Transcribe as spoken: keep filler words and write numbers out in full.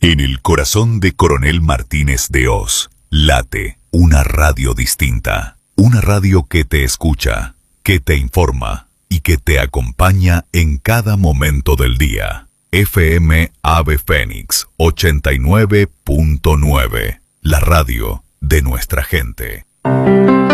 En el corazón de Coronel Martínez de Hoz, late una radio distinta. Una radio que te escucha, que te informa y que te acompaña en cada momento del día. F M Ave Fénix ochenta y nueve punto nueve. La radio de nuestra gente.